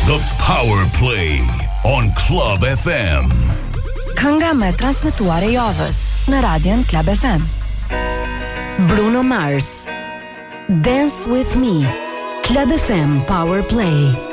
The Power Play on Club FM. Kënga me transmetuar e javës në Radion Club FM. Bruno Mars, Dance With Me, Club FM Power Play.